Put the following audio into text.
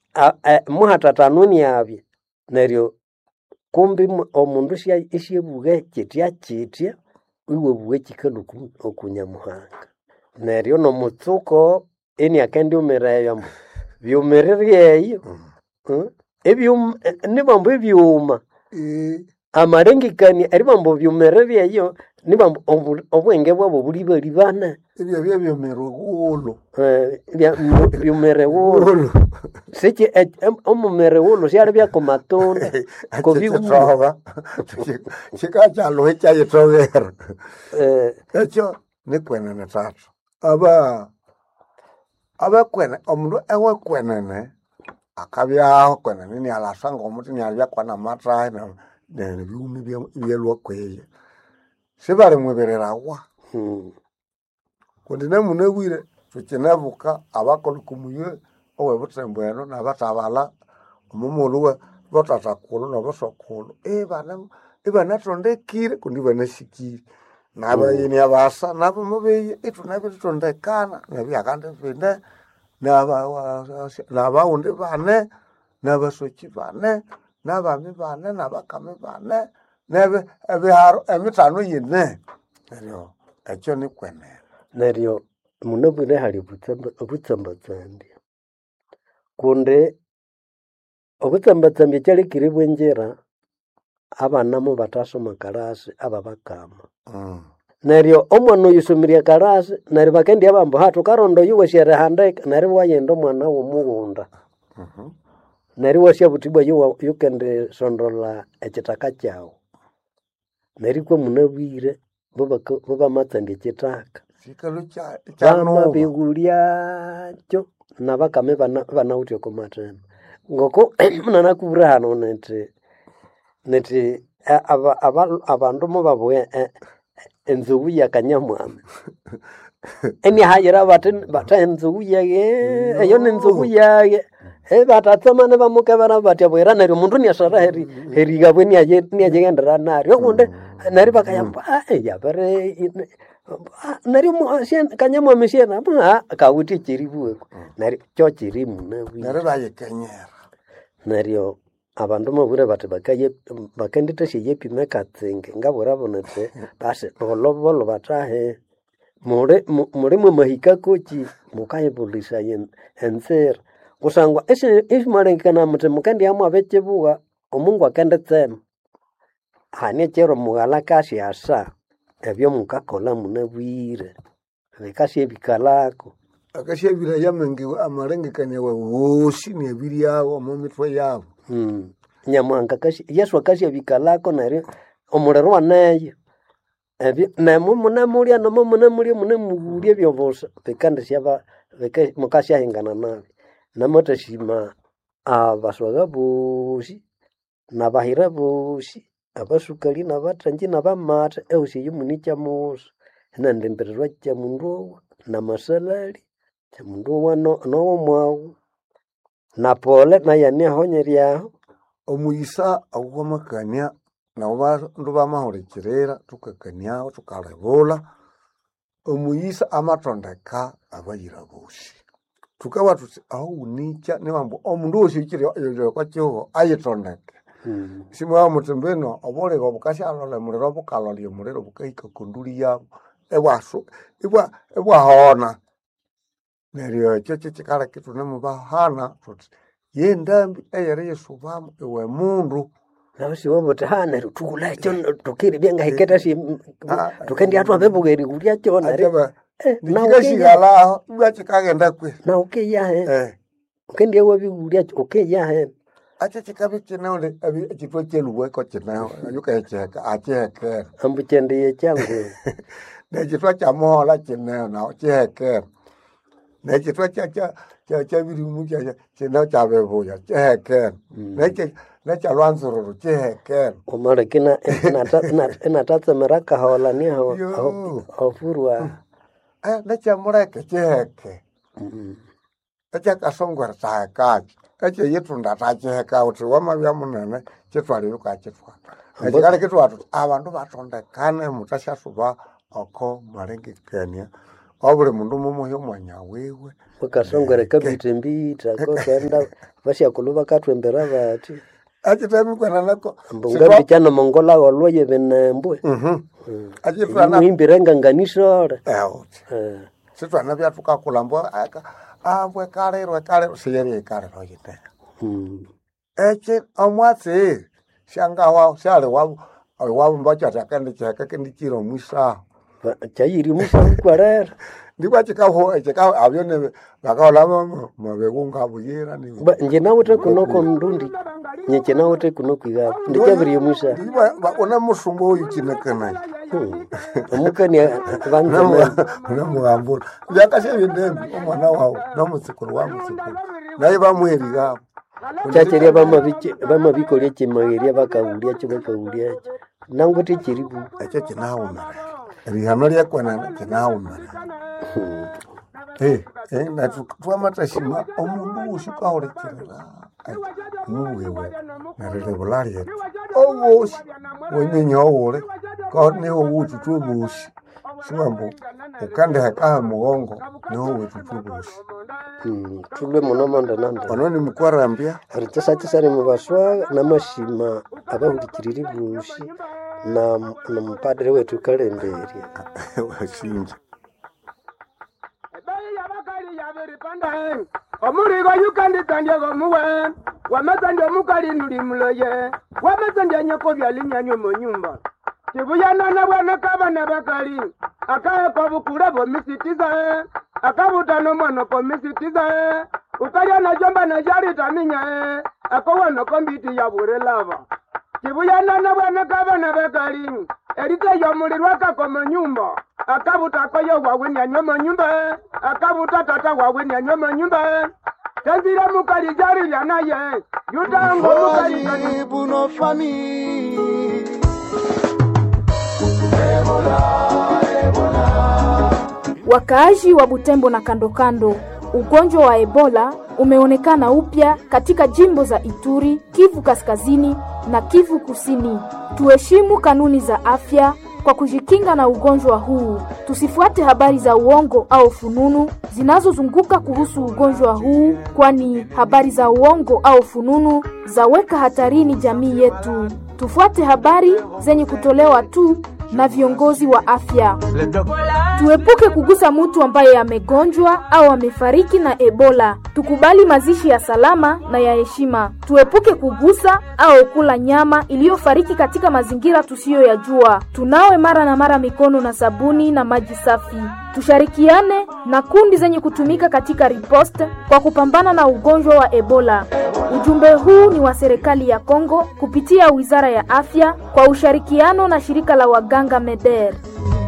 muhatatanuni abye neryo kumbi omundu isyebuge kitya iwe buge kikaluku okunyamuhanga neryo nomutsuko eniakendiumireyo byumireryeyo nibambu ebyuma amarengekania eribambu byumireryeyo nibambu obwenge bwabo buli balibana ebyo byumirewulo byumirewulo siki omumirewulo syali byakomatunda kobiuba kikakyalo ekyayitogera ekyo nikwenene tatu abakwene omundu ewekwenene akabyaho kwenene nialasanga omuti nialyakwana matahi nebiumi byelwakweye sibalimwibererawa kundi nemunebwire tukinebuka abakolukumuye owebutsembweno nabatabala omumuluwe botatakulu nobosokulu ibanatondekire kundi banasikire nabayini abasa nabo mubeye itunabitondekana nebyakandi bine nabawundi bane nabasoki bane nabami bane nabakami bane ebiharo emitano yine neryo ekyo nikwenene neryo munobwire hali obutsambatsambya kundi obutsambatsambya kyalikiri bwenjira abanamu batasoma kalasi ababakama neryo omwana oyusomirye kalasi neryo bakendya bambu hatukarondo yuwe syerehandika neryo wayenda omwana w'omughunda neryo wasyabutibwa yukendi sondola ekitaka kyawu neryo kwa munabwire bobamatsandya ekitaka bamabighulyakyo nabakame banawutya okumathema ngoko munanakubura hano neti abandu mubabuya enzubu yakanyamwami enihayira bata enzubu yage eyo nenzubu yage batatsamane bamukebera batya bwera neryo mundu niasara herigabwe niajegendera naryo kunde neryo bakayamba yabere neryo kanyamwami syena kawuti chiribuweko neryo kyo chirimu neryo bayekenyera neryo abandu mabure bati bakendithasya yepime katsinge ngabura bonete basi bolobolo batahe muli mahika kochi mukayibulisaya ensera kusangwa isimalengekana muti mukendyamu abekibuga omungu akenditsema hani ekyero mughala kasyasa ebyo mukakola munabwire bikasya ebikalako akasyabira yamenge amalengekania wosi nebiryawo omumitwe yabo nyamuhanga yesu akasya bikalako neryo omuliro waneyo ebyo nemu munemulya nomo munemulya munemughulya ebyobusa bikandisya mukasyahingana nabyo namathasima abaswaga bosi nabahira bosi abasukali nabathanji nabamatha ehosi eyo munikyamusa enandimbirirwa kyamundu owa namasalali kyamundu owa nowomwawu napole nayani ahonyeryaho omuyisa awuwamakania nabo bandu bamahulekirira tukakaniaho tukalebula omuyisa amatondeka abayira bosi tukaba tuti awunikya nibambu omundu wosi ukiriyokwa kyiho ayitondeke simwawo muti mbino obuligo obukasyalole muliro obukalolya omuliro bukahika kunduli yabo ibwahona neryo ekyo kyikaleka itunemubahana tuti yendambi eyeri yisubamu iwe mundu nabasiwabuti neryo tughula ekyo tukiri byangahiketasi tukendya twabebuga erigulya kyo neryo nikikashigalaho ibwakikagenda kwe naukeyahe ukendya wabigulya ukeyahe ache chikabi chineole chitwa cheluweko chineho yukahecheka achihekera ambu chendiye changu nechitwa chamola chineho nao chihekera nechitwa chabirimu chineho chabebuya chihekera nechalwanzururu chihekera umalekina inatatsemera kahola niho ofurwa nechamuleke chiheke echakasongwera tahekachi eche yitunda tachiheka uti wamabya munene chitwalire ukachitwala echikali kitwatu abandu batondekane mutasyasuba oko malengekania obuli mundu mumuhya omwanya wiwe wakasongwere kabite mbita kotenda vasha kuluva katwembera vati achitami kwana nako mbungambi chana mongola walwaye benembwe muimbirenga nganisore sitwana bya tukakulambwa ambwe kalero siyeri kalero yite eche amwatse shanga wao shale wao mbacha takandi chakandi kiro mwisa chayiri musa kwarera ndikwa chikaho avyone vakaola mavekunga buyira ni njena wote kunoko ndundi nyechena wote kunoko ya ndichaviri musa ona musumbo uyu chinekana omukani vanzana namugambura yakashe ndembi omwana wao namutsikuru wa mutsikuru naye bamweri gabo chacheria bamabikolia chimageria bakaulia chibakaulia nangote chiribu acha chinauma rihano lyakwana chinauma na tuamatashima omundu ushikaolekerera muwewe narele bulali yetu owoshi wenyenyaowole kaneho wutu tubushi shimambo ukande hakaha mugongo neho wutu tubushi tulwe munomanda nanda ononi mukwarambia aritasachisari mubaswa namashima abahurikiriri bushi na mpadre wetu kalemberia washinja omurigo yukandikandya gomuwe wamasandya omukali nuli muloye wamasandya nyoko byalinyanya mu nyumba kibuyanana bwana kabana bakali akayeko bukula bomisitiza akabutano mwana komisitiza ukalya na jomba na jari taminya akowana kombiti ya burelava kibuyanana bwana kabana bakali erite yomulirwa kakoma nyumba akabuta koyo wawinyanya mu nyumba akabuta tata wawinyanya mu nyumba tazira mukali jari lyanaye yutango mukali jari buno famille Wakaaji wa Butembo na kando kando, ugonjwa wa Ebola umeonekana upya katika jimbo za Ituri, Kivu Kaskazini na Kivu Kusini. Tuheshimu kanuni za afya kwa kujikinga na ugonjwa huu. Tusifuate habari za uongo au fununu zinazozunguka kuhusu ugonjwa huu, kwani habari za uongo au fununu zaweka hatarini jamii yetu. Tufuate habari zenye kutolewa tu na viongozi wa afya. Tuepuke kugusa mtu ambaye amegonjwa au amefariki na Ebola. Tukubali mazishi ya salama na ya heshima. Tuepuke kugusa au kula nyama iliyofariki katika mazingira tusiyoyajua. Tunawe mara na mara mikono na sabuni na maji safi. Tushirikiane na kundi zenye kutumika katika riposte kwa kupambana na ugonjwa wa Ebola. Ujumbe huu ni wa serikali ya Kongo kupitia Wizara ya Afya kwa ushirikiano na shirika la waganga MEDER.